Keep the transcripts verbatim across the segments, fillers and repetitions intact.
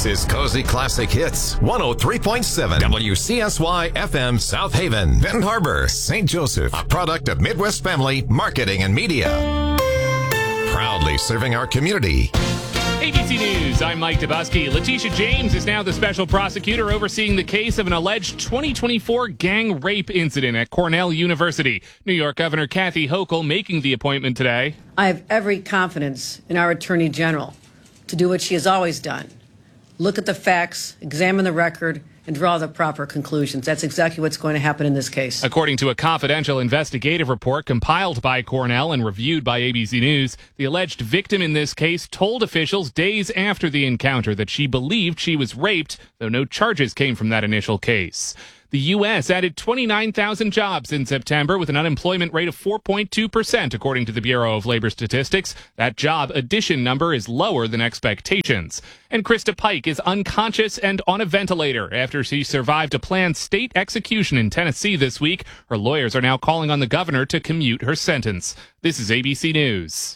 This is Cozy Classic Hits, one oh three point seven W C S Y F M South Haven, Benton Harbor, Saint Joseph, a product of Midwest Family Marketing and Media. Proudly serving our community. A B C News, I'm Mike Dubusky. Letitia James is now the special prosecutor overseeing the case of an alleged twenty twenty-four gang rape incident at Cornell University. New York Governor Kathy Hochul making the appointment today. I have every confidence in our Attorney General to do what she has always done. Look at the facts, examine the record, and draw the proper conclusions. That's exactly what's going to happen in this case. According to a confidential investigative report compiled by Cornell and reviewed by A B C News, the alleged victim in this case told officials days after the encounter that she believed she was raped, though no charges came from that initial case. The U S added twenty-nine thousand jobs in September with an unemployment rate of four point two percent, according to the Bureau of Labor Statistics. That job addition number is lower than expectations. And Krista Pike is unconscious and on a ventilator after she survived a planned state execution in Tennessee this week. Her lawyers are now calling on the governor to commute her sentence. This is A B C News.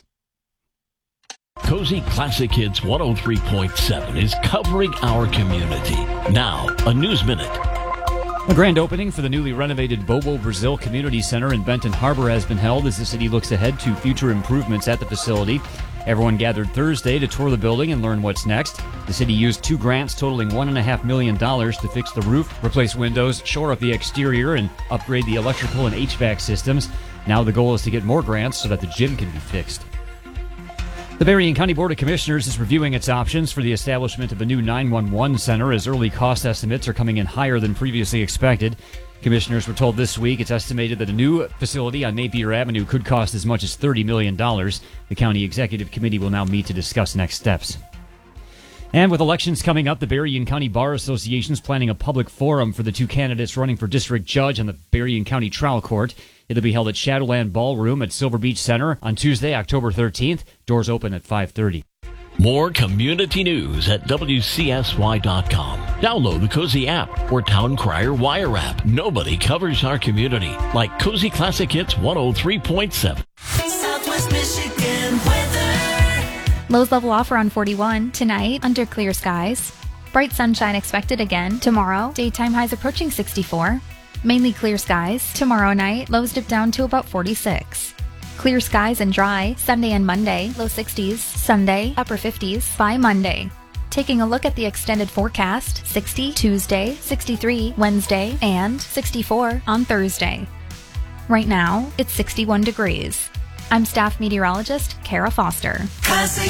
Cozy Classic Hits one oh three point seven is covering our community. Now, a News Minute. A grand opening for the newly renovated Bobo Brazil Community Center in Benton Harbor has been held as the city looks ahead to future improvements at the facility. Everyone gathered Thursday to tour the building and learn what's next. The city used two grants totaling one point five million dollars to fix the roof, replace windows, shore up the exterior, and upgrade the electrical and H V A C systems. Now the goal is to get more grants so that the gym can be fixed. The Berrien County Board of Commissioners is reviewing its options for the establishment of a new nine one one center as early cost estimates are coming in higher than previously expected. Commissioners were told this week it's estimated that a new facility on Napier Avenue could cost as much as thirty million dollars. The County Executive Committee will now meet to discuss next steps. And with elections coming up, the Berrien County Bar Association is planning a public forum for the two candidates running for district judge on the Berrien County Trial Court. It'll be held at Shadowland Ballroom at Silver Beach Center on Tuesday, October thirteenth. Doors open at five thirty. More community news at W C S Y dot com. Download the Cozy app or Town Crier Wire app. Nobody covers our community like Cozy Classic Hits one oh three point seven. Southwest Michigan weather. Lows level off around forty-one. Tonight, under clear skies. Bright sunshine expected again. Tomorrow, daytime highs approaching sixty-four. Mainly clear skies. Tomorrow night, lows dip down to about forty-six. Clear skies and dry. Sunday and Monday, low sixties. Sunday, upper fifties. By Monday. Taking a look at the extended forecast, sixty Tuesday, sixty-three Wednesday, and sixty-four on Thursday. Right now, it's sixty-one degrees. I'm staff meteorologist Kara Foster. Classic